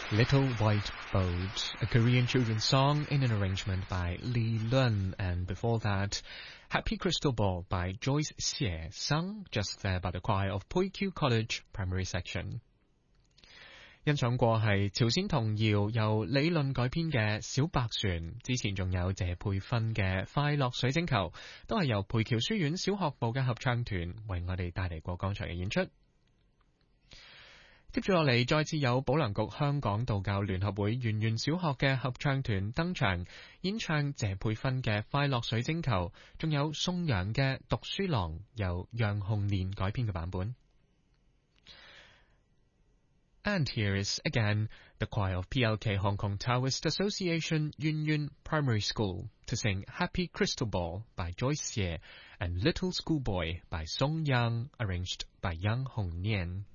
Little White Boat, a Korean children's song in an arrangement by Lee Lun, and before that, Happy Crystal Ball by Joyce Xie, sung just there by the choir of Poikyu College Primary Section. 欣賞過係朝鮮童謠由李論改編嘅小白船，之前仲有謝佩芬嘅快樂水晶球，都係由培僑書院小學部嘅合唱團為我哋帶嚟過剛才嘅演出。接住落嚟，再次有保良局香港道教聯合會圓玄小學嘅合唱團登場，演唱謝佩芬嘅快樂水晶球，仲有宋陽嘅讀書郎，由楊紅蓮改編嘅版本。And here is again the choir of PLK Hong Kong Taoist Association Yun Yun Primary School to sing Happy Crystal Ball by Joyce Xie and Little Schoolboy by Song Yang, arranged by Yang Hong Nian.